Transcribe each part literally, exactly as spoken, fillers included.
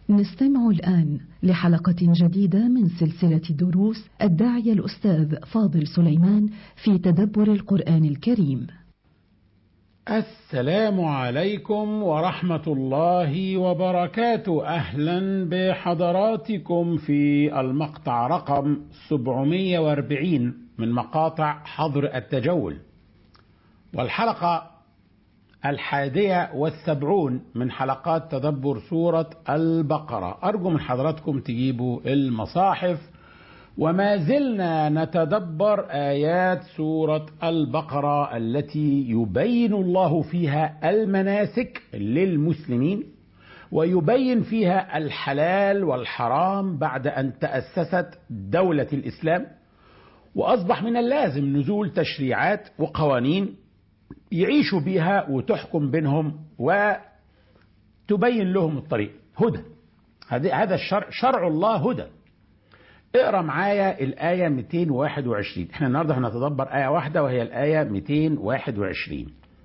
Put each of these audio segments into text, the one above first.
نستمع الآن لحلقة جديدة من سلسلة دروس الداعية الأستاذ فاضل سليمان في تدبر القرآن الكريم. السلام عليكم ورحمة الله وبركاته. أهلا بحضراتكم في المقطع رقم سبعمائة وأربعين من مقاطع حظر التجول، والحلقة الحادية والسبعون من حلقات تدبر سورة البقرة. أرجو من حضراتكم تجيبوا المصاحف، وما زلنا نتدبر آيات سورة البقرة التي يبين الله فيها المناسك للمسلمين، ويبين فيها الحلال والحرام بعد أن تأسست دولة الإسلام، وأصبح من اللازم نزول تشريعات وقوانين يعيشوا بها وتحكم بينهم وتبين لهم الطريق. هدى، هذا الشرع، شرع الله هدى. اقرأ معايا الآية مئتين وواحد وعشرين. احنا النهاردة هنتدبر آية واحدة وهي الآية مئتين وواحد وعشرين.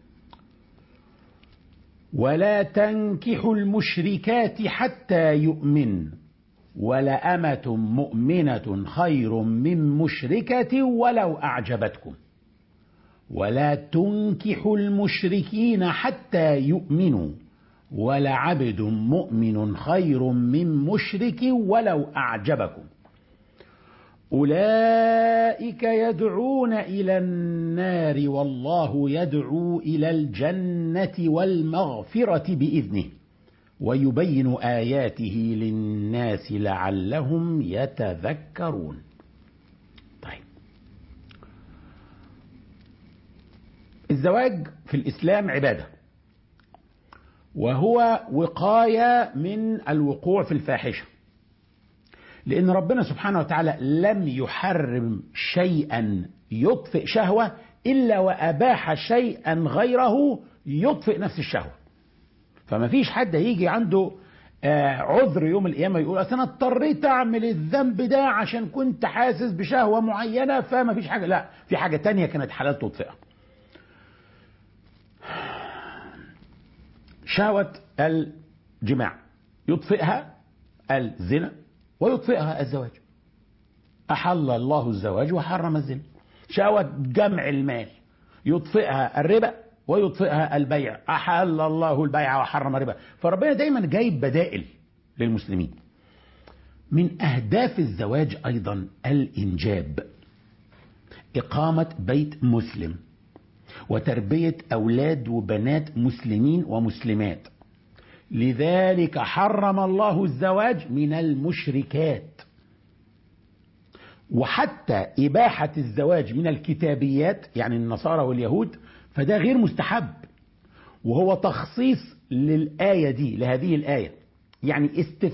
ولا تنكحوا المشركات حتى يؤمن ولأمة مؤمنة خير من مشركة ولو أعجبتكم. ولا تنكحوا المشركين حتى يؤمنوا ولعبد مؤمن خير من مشرك ولو أعجبكم. أولئك يدعون إلى النار والله يدعو إلى الجنة والمغفرة بإذنه ويبين آياته للناس لعلهم يتذكرون. طيب، الزواج في الإسلام عبادة، وهو وقاية من الوقوع في الفاحشة، لأن ربنا سبحانه وتعالى لم يحرم شيئا يطفئ شهوة إلا وأباح شيئا غيره يطفئ نفس الشهوة. فما فيش حد هيجي عنده عذر يوم القيامة يقول أصل أنا اضطريت أعمل الذنب ده عشان كنت حاسس بشهوة معينة فما فيش حاجة. لا، في حاجة تانية كانت حلال تطفئها. شهوة الجماع يطفئها الزنا ويطفئها الزواج. أحل الله الزواج وحرم الزنا. شهوة جمع المال يطفئها الربا ويطفئها البيع. أحل الله البيع وحرم الربا. فربنا دايما جايب بدائل للمسلمين. من أهداف الزواج أيضا الإنجاب، إقامة بيت مسلم وتربية أولاد وبنات مسلمين ومسلمات. لذلك حرم الله الزواج من المشركات، وحتى إباحة الزواج من الكتابيات يعني النصارى واليهود فده غير مستحب، وهو تخصيص للآية دي، لهذه الآية، يعني استثناء